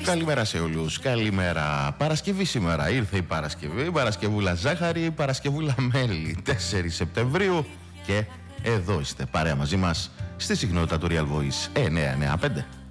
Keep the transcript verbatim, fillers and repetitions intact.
Καλημέρα σε όλους. Καλημέρα. Παρασκευή σήμερα. Ήρθε η Παρασκευή. Παρασκευούλα ζάχαρη, Παρασκευούλα μέλι. τέσσερις Σεπτεμβρίου. Και εδώ είστε παρέα μαζί μας στη συχνότητα του Real Voice εννιακόσια ενενήντα πέντε.